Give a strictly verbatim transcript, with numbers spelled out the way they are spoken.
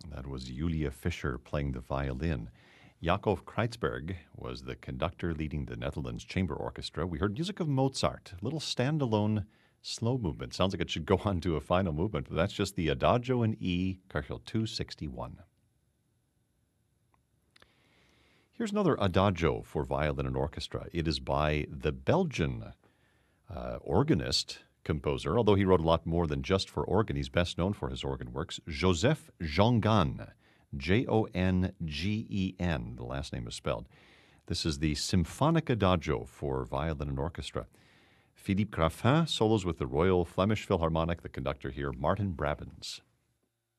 That was Julia Fischer playing the violin. Jakob Kreitzberg was the conductor leading the Netherlands Chamber Orchestra. We heard music of Mozart, a little standalone slow movement. Sounds like it should go on to a final movement, but that's just the Adagio in E, Köchel two sixty-one. Here's another Adagio for violin and orchestra. It is by the Belgian uh, organist, composer, although he wrote a lot more than just for organ. He's best known for his organ works, Joseph Jongen. J O N G E N, the last name is spelled. This is the Symphonic Adagio for violin and orchestra. Philippe Graffin solos with the Royal Flemish Philharmonic, the conductor here, Martin Brabants.